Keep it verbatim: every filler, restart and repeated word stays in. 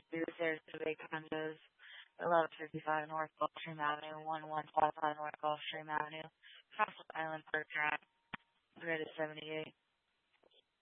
Two Sarasota condos, eleven fifty-five North Gulfstream Avenue, eleven fifty-five North Gulfstream Avenue, Castle Island Park Drive, grid is seventy-eight.